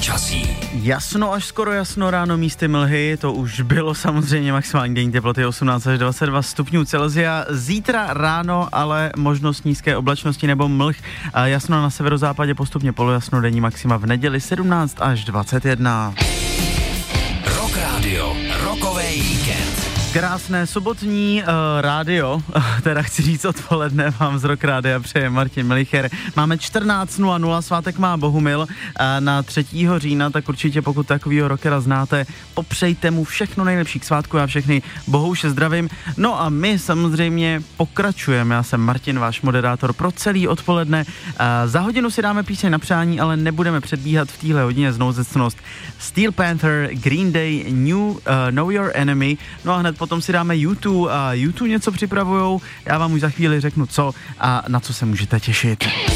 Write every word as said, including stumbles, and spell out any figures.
počasí. Jasno až skoro jasno, ráno místy mlhy, to už bylo samozřejmě, maximální denní teploty osmnáct až dvacet dva stupňů Celsia. Zítra ráno ale možnost nízké oblačnosti nebo mlh. A jasno na severozápadě, postupně polojasno, denní maxima v neděli sedmnáct až dvacet jedna. Rock Radio, rokovej víkend. Krásné sobotní uh, rádio, teda chci říct odpoledne, vám z Rock Rádia přeje Martin Melicher. Máme čtrnáct nula nula, svátek má Bohumil a na třetího října, tak určitě pokud takovýho rockera znáte, popřejte mu všechno nejlepší k svátku, já všechny bohouše zdravím. No a my samozřejmě pokračujeme, já jsem Martin, váš moderátor pro celý odpoledne. Uh, za hodinu si dáme píseň na přání, ale nebudeme předbíhat v téhle hodině znouzecnost. Steel Panther, Green Day, New, uh, Know Your Enemy, no a hned potom si dáme U dva a U dva něco připravujou, já vám už za chvíli řeknu co a na co se můžete těšit.